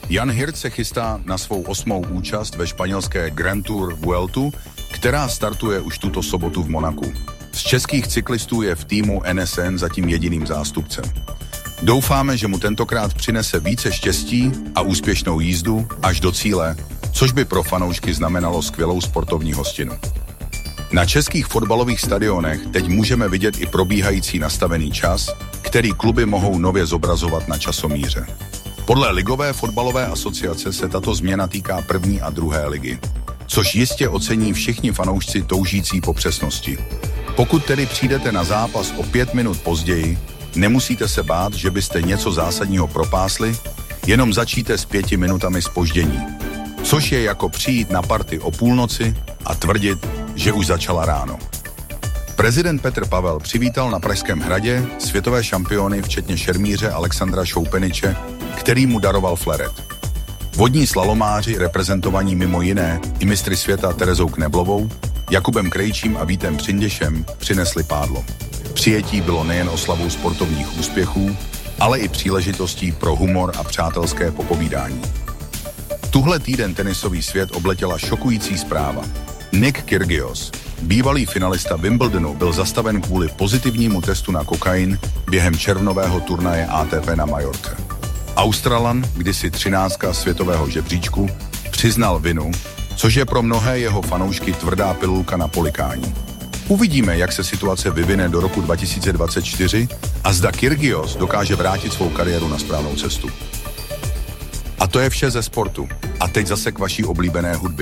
Jan Hirt se chystá na svou 8. účast ve španělské Grand Tour Vueltu, která startuje už tuto sobotu v Monaku. Z českých cyklistů je v týmu NSN zatím jediným zástupcem. Doufáme, že mu tentokrát přinese více štěstí a úspěšnou jízdu až do cíle, což by pro fanoušky znamenalo skvělou sportovní hostinu. Na českých fotbalových stadionech teď můžeme vidět i probíhající nastavený čas, který kluby mohou nově zobrazovat na časomíře. Podle Ligové fotbalové asociace se tato změna týká 1. a 2. ligy, což jistě ocení všichni fanoušci toužící po přesnosti. Pokud tedy přijdete na zápas o 5 minut později, nemusíte se bát, že byste něco zásadního propásli, jenom začíte s 5 minutami zpoždění, což je jako přijít na party o půlnoci a tvrdit, že už začala ráno. Prezident Petr Pavel přivítal na Pražském hradě světové šampiony včetně šermíře Alexandra Šoupeniče, který mu daroval fleret. Vodní slalomáři reprezentovaní mimo jiné i mistry světa Terezou Kneblovou, Jakubem Krejčím a Vítem Přinděšem přinesli pádlo. Přijetí bylo nejen oslavou sportovních úspěchů, ale i příležitostí pro humor a přátelské popovídání. Tuhle týden tenisový svět obletěla šokující zpráva. Nick Kyrgios, bývalý finalista Wimbledonu, byl zastaven kvůli pozitivnímu testu na kokain během červnového turnaje ATP na Majorce. Australan, kdysi 13. světového žebříčku, přiznal vinu, což je pro mnohé jeho fanoušky tvrdá pilulka na polikání. Uvidíme, jak se situace vyvine do roku 2024 a zda Kyrgios dokáže vrátit svou kariéru na správnou cestu. A to je vše ze sportu. A teď zase k vaší oblíbené hudbě.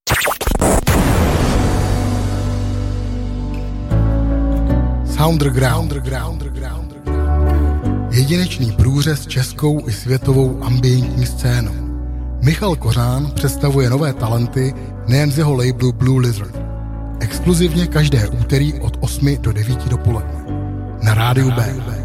Soundground. Jedinečný průřez českou i světovou ambientní scénou. Michal Kořán představuje nové talenty nejen z jeho labelu Blue Lizard. Exkluzivně každé úterý od 8 do 9 dopoledne. Na rádiu B.